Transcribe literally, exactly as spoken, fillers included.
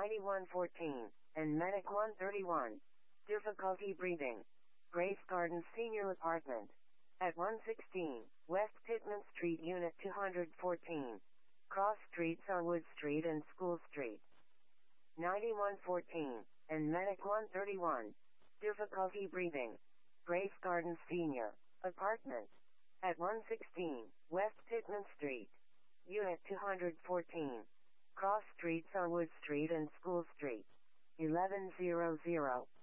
ninety-one fourteen, and Medic one thirty-one. Difficulty breathing. Grace Garden Senior Apartment. At one sixteen, West Pittman Street, Unit two fourteen. Cross Streets on Wood Street and School Street. ninety-one fourteen, and Medic one thirty-one. Difficulty breathing. Grace Garden Senior Apartment. At one sixteen, West Pittman Street. Unit two fourteen. Cross Streets on Wood Street and School Street. eleven hundred.